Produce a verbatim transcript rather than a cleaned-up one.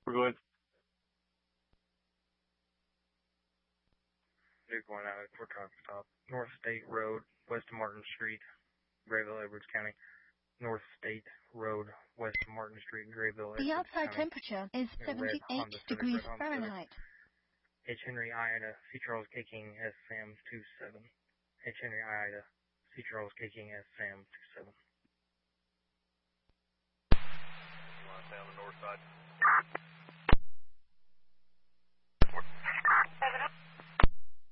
We're going. Duke one out of Fort Truck Stop. North State Road, West Martin Street, Grayville, Edwards County. North State Road, West Martin Street, Grayville, Edwards The outside County. temperature is Red seventy-eight Honda Civic, degrees red Honda Fahrenheit. Civic. H. Henry Ida, C. Charles K. King, S. Sam two seven. H. Henry Ida, C. Charles K. King, S. Sam two seven.